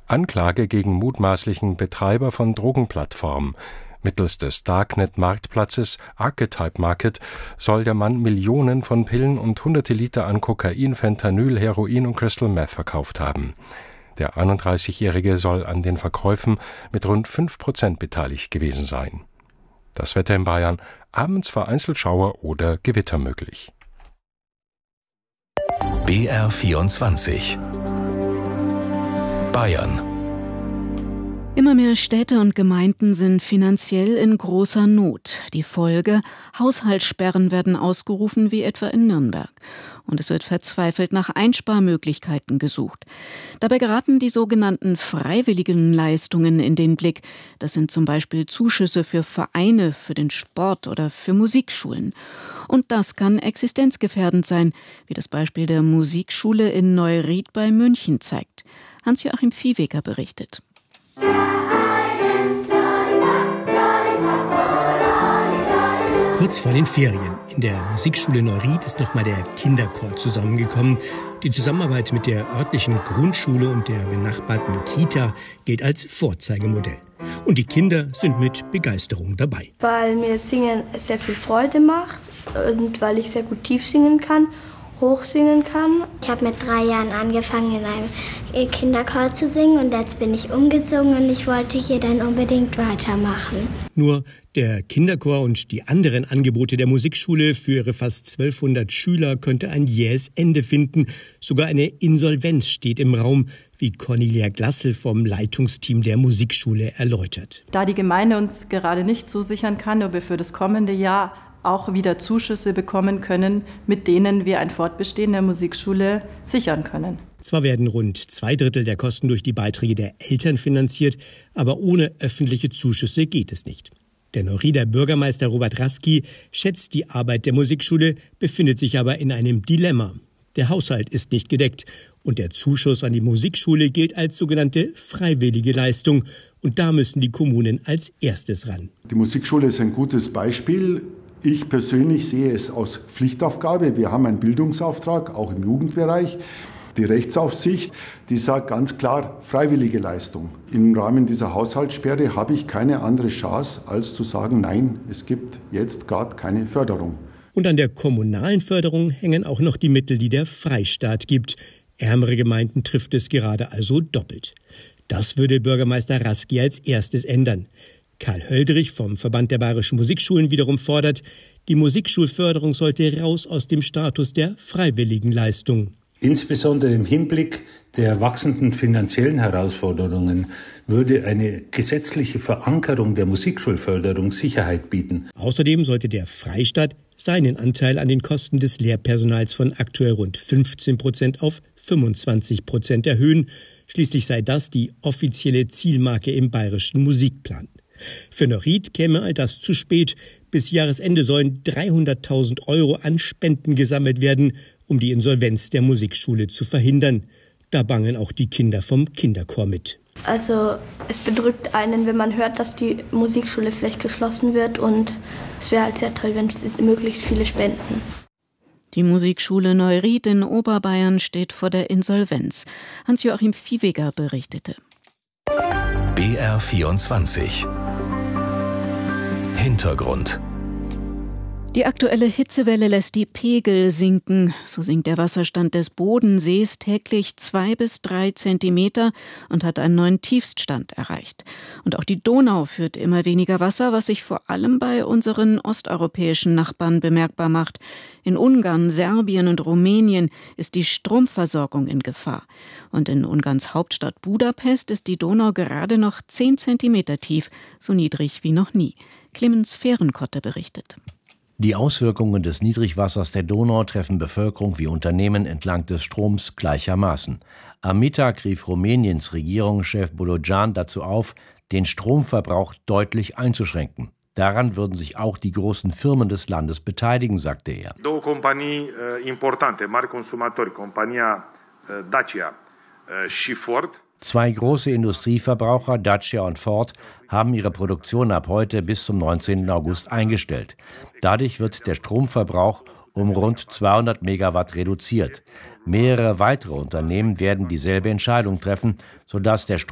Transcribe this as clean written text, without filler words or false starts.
Anklage gegen mutmaßlichen Betreiber von Drogenplattformen. Mittels des Darknet-Marktplatzes Archetype Market soll der Mann Millionen von Pillen und hunderte Liter an Kokain, Fentanyl, Heroin und Crystal Meth verkauft haben. Der 31-Jährige soll an den Verkäufen mit rund 5% beteiligt gewesen sein. Das Wetter in Bayern: abends vereinzelt Schauer oder Gewitter möglich. BR24 Bayern. Immer mehr Städte und Gemeinden sind finanziell in großer Not. Die Folge: Haushaltssperren werden ausgerufen, wie etwa in Nürnberg. Und es wird verzweifelt nach Einsparmöglichkeiten gesucht. Dabei geraten die sogenannten freiwilligen Leistungen in den Blick. Das sind zum Beispiel Zuschüsse für Vereine, für den Sport oder für Musikschulen. Und das kann existenzgefährdend sein, wie das Beispiel der Musikschule in Neuried bei München zeigt. Hans-Joachim Viehweger berichtet. Kurz vor den Ferien. In der Musikschule Neuried ist nochmal der Kinderchor zusammengekommen. Die Zusammenarbeit mit der örtlichen Grundschule und der benachbarten Kita gilt als Vorzeigemodell. Und die Kinder sind mit Begeisterung dabei. Weil mir Singen sehr viel Freude macht und weil ich sehr gut tief singen kann, hoch singen kann. Ich habe mit 3 Jahren angefangen, in einem Kinderchor zu singen und jetzt bin ich umgezogen und ich wollte hier dann unbedingt weitermachen. Nur der Kinderchor und die anderen Angebote der Musikschule für ihre fast 1200 Schüler könnte ein jähes Ende finden. Sogar eine Insolvenz steht im Raum, wie Cornelia Glassel vom Leitungsteam der Musikschule erläutert. Da die Gemeinde uns gerade nicht zusichern kann, ob wir für das kommende Jahr auch wieder Zuschüsse bekommen können, mit denen wir ein Fortbestehen der Musikschule sichern können. Zwar werden rund 2/3 der Kosten durch die Beiträge der Eltern finanziert, aber ohne öffentliche Zuschüsse geht es nicht. Der Neurieder Bürgermeister Robert Raski schätzt die Arbeit der Musikschule, befindet sich aber in einem Dilemma. Der Haushalt ist nicht gedeckt und der Zuschuss an die Musikschule gilt als sogenannte freiwillige Leistung. Und da müssen die Kommunen als erstes ran. Die Musikschule ist ein gutes Beispiel. Ich persönlich sehe es als Pflichtaufgabe. Wir haben einen Bildungsauftrag, auch im Jugendbereich. Die Rechtsaufsicht, die sagt ganz klar, freiwillige Leistung. Im Rahmen dieser Haushaltssperre habe ich keine andere Chance, als zu sagen, nein, es gibt jetzt gerade keine Förderung. Und an der kommunalen Förderung hängen auch noch die Mittel, die der Freistaat gibt. Ärmere Gemeinden trifft es gerade also doppelt. Das würde Bürgermeister Raski als erstes ändern. Karl Höldrich vom Verband der Bayerischen Musikschulen wiederum fordert, die Musikschulförderung sollte raus aus dem Status der freiwilligen Leistung. Insbesondere im Hinblick der wachsenden finanziellen Herausforderungen würde eine gesetzliche Verankerung der Musikschulförderung Sicherheit bieten. Außerdem sollte der Freistaat seinen Anteil an den Kosten des Lehrpersonals von aktuell rund 15% auf 25% erhöhen. Schließlich sei das die offizielle Zielmarke im bayerischen Musikplan. Für Neuried käme all das zu spät. Bis Jahresende sollen 300.000 € an Spenden gesammelt werden, um die Insolvenz der Musikschule zu verhindern. Da bangen auch die Kinder vom Kinderchor mit. Also es bedrückt einen, wenn man hört, dass die Musikschule vielleicht geschlossen wird, und es wäre halt sehr toll, wenn es möglichst viele spenden. Die Musikschule Neuried in Oberbayern steht vor der Insolvenz. Hans-Joachim Viehweger berichtete. BR24 Hintergrund. Die aktuelle Hitzewelle lässt die Pegel sinken. So sinkt der Wasserstand des Bodensees täglich 2 bis 3 Zentimeter und hat einen neuen Tiefststand erreicht. Und auch die Donau führt immer weniger Wasser, was sich vor allem bei unseren osteuropäischen Nachbarn bemerkbar macht. In Ungarn, Serbien und Rumänien ist die Stromversorgung in Gefahr. Und in Ungarns Hauptstadt Budapest ist die Donau gerade noch 10 Zentimeter tief, so niedrig wie noch nie. Clemens Fehrenkotte berichtet. Die Auswirkungen des Niedrigwassers der Donau treffen Bevölkerung wie Unternehmen entlang des Stroms gleichermaßen. Am Mittag rief Rumäniens Regierungschef Bolojan dazu auf, den Stromverbrauch deutlich einzuschränken. Daran würden sich auch die großen Firmen des Landes beteiligen, sagte er. Două companii importante, mari consumatori, compania Dacia și Ford. 2 große Industrieverbraucher, Dacia und Ford, haben ihre Produktion ab heute bis zum 19. August eingestellt. Dadurch wird der Stromverbrauch um rund 200 Megawatt reduziert. Mehrere weitere Unternehmen werden dieselbe Entscheidung treffen, sodass der